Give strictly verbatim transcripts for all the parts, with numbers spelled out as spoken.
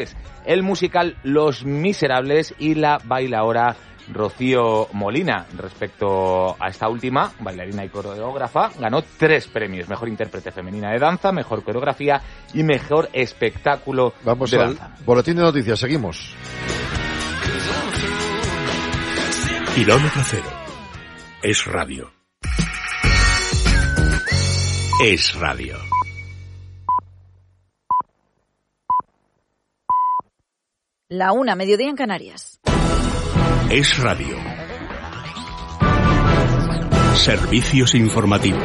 el musical Los Miserables y la bailaora Rocío Molina. Respecto a esta última, bailarina y coreógrafa, ganó tres premios: mejor intérprete femenina de danza, mejor coreografía y mejor espectáculo Vamos de al danza. boletín de noticias, seguimos. Kilómetro cero. Es radio. Es radio. La una, mediodía en Canarias. Es radio. Servicios informativos.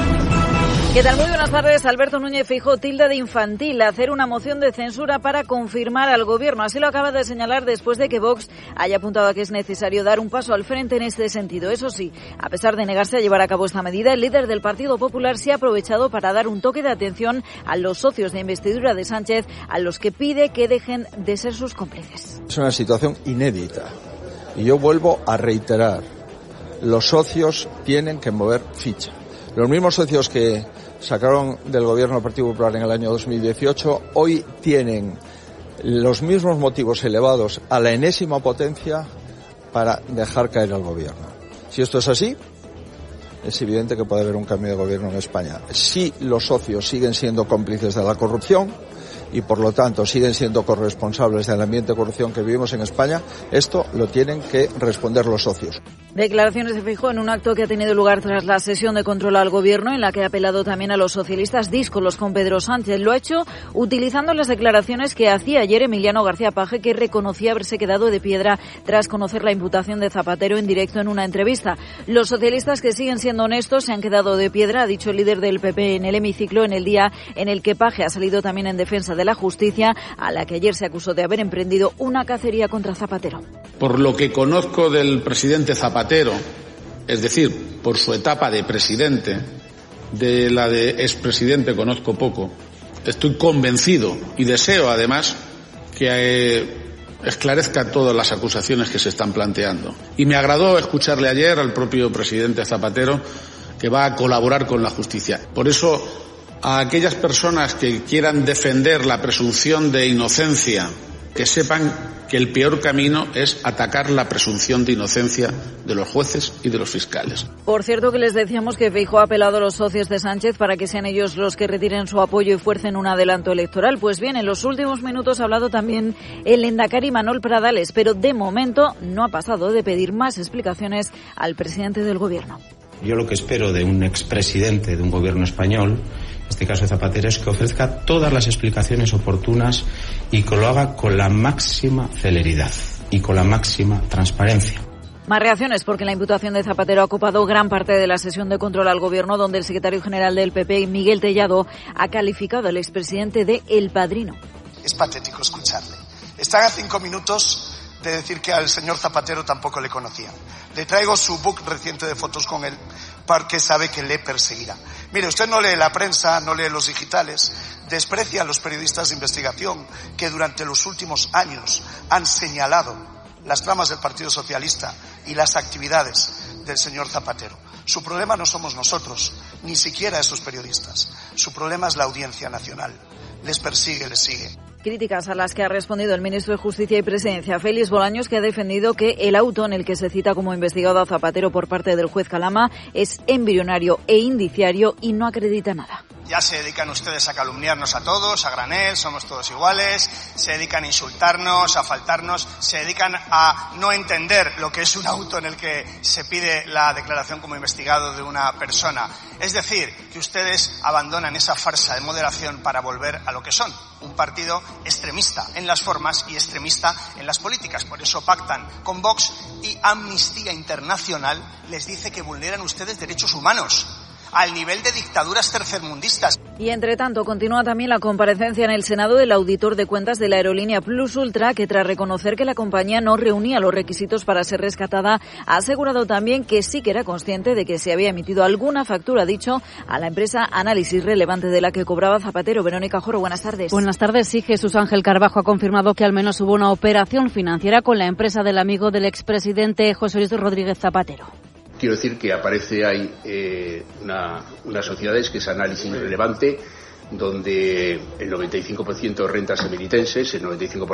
¿Qué tal? Muy buenas tardes. Alberto Núñez Feijóo tilda de infantil hacer una moción de censura para confirmar al Gobierno. Así lo acaba de señalar después de que Vox haya apuntado a que es necesario dar un paso al frente en este sentido. Eso sí, a pesar de negarse a llevar a cabo esta medida, el líder del Partido Popular se ha aprovechado para dar un toque de atención a los socios de investidura de Sánchez, a los que pide que dejen de ser sus cómplices. Es una situación inédita y yo vuelvo a reiterar, los socios tienen que mover ficha. Los mismos socios que sacaron del gobierno del Partido Popular en el año dos mil dieciocho, hoy tienen los mismos motivos elevados a la enésima potencia para dejar caer al gobierno. Si esto es así, es evidente que puede haber un cambio de gobierno en España. Si los socios siguen siendo cómplices de la corrupción y por lo tanto siguen siendo corresponsables del ambiente de corrupción que vivimos en España, esto lo tienen que responder los socios. Declaraciones de Feijóo en un acto que ha tenido lugar tras la sesión de control al Gobierno, en la que ha apelado también a los socialistas díscolos con Pedro Sánchez. Lo ha hecho utilizando las declaraciones que hacía ayer Emiliano García Paje, que reconocía haberse quedado de piedra tras conocer la imputación de Zapatero en directo en una entrevista. Los socialistas, que siguen siendo honestos, se han quedado de piedra, ha dicho el líder del P P en el hemiciclo, en el día en el que Paje ha salido también en defensa de la justicia, a la que ayer se acusó de haber emprendido una cacería contra Zapatero. Por lo que conozco del presidente Zapatero, es decir, por su etapa de presidente, de la de expresidente conozco poco, estoy convencido y deseo además que eh, esclarezca todas las acusaciones que se están planteando. Y me agradó escucharle ayer al propio presidente Zapatero que va a colaborar con la justicia. Por eso, a aquellas personas que quieran defender la presunción de inocencia, que sepan que el peor camino es atacar la presunción de inocencia de los jueces y de los fiscales. Por cierto, que les decíamos que Feijóo ha apelado a los socios de Sánchez para que sean ellos los que retiren su apoyo y fuercen un adelanto electoral. Pues bien, en los últimos minutos ha hablado también el lehendakari Manuel Pradales, pero de momento no ha pasado de pedir más explicaciones al presidente del Gobierno. Yo lo que espero de un expresidente de un gobierno español, en este caso Zapatero, es que ofrezca todas las explicaciones oportunas y que lo haga con la máxima celeridad y con la máxima transparencia. Más reacciones, porque la imputación de Zapatero ha ocupado gran parte de la sesión de control al Gobierno, donde el secretario general del P P, Miguel Tellado, ha calificado al expresidente de El Padrino. Es patético escucharle. Están a cinco minutos de decir que al señor Zapatero tampoco le conocían. Le traigo su book reciente de fotos con él, porque sabe que le perseguirá. Mire, usted no lee la prensa, no lee los digitales, desprecia a los periodistas de investigación que durante los últimos años han señalado las tramas del Partido Socialista y las actividades del señor Zapatero. Su problema no somos nosotros, ni siquiera esos periodistas. Su problema es la Audiencia Nacional. Les persigue, les sigue. Críticas a las que ha respondido el ministro de Justicia y Presidencia, Félix Bolaños, que ha defendido que el auto en el que se cita como investigado a Zapatero por parte del juez Calama es embrionario e indiciario y no acredita nada. Ya se dedican ustedes a calumniarnos a todos, a granel, somos todos iguales, se dedican a insultarnos, a faltarnos, se dedican a no entender lo que es un auto en el que se pide la declaración como investigado de una persona. Es decir, que ustedes abandonan esa farsa de moderación para volver a lo que son, un partido extremista en las formas y extremista en las políticas. Por eso pactan con Vox y Amnistía Internacional les dice que vulneran ustedes derechos humanos al nivel de dictaduras tercermundistas. Y entre tanto continúa también la comparecencia en el Senado del auditor de cuentas de la aerolínea Plus Ultra, que tras reconocer que la compañía no reunía los requisitos para ser rescatada, ha asegurado también que sí que era consciente de que se había emitido alguna factura, dicho, a la empresa Análisis Relevante de la que cobraba Zapatero. Verónica Joro, buenas tardes. Buenas tardes. Sí, Jesús Ángel Carbajo ha confirmado que al menos hubo una operación financiera con la empresa del amigo del expresidente José Luis Rodríguez Zapatero. Quiero decir que aparece ahí eh, una, unas sociedades que es Análisis Relevante, donde el noventa y cinco por ciento rentas emilitenses, el noventa y cinco por ciento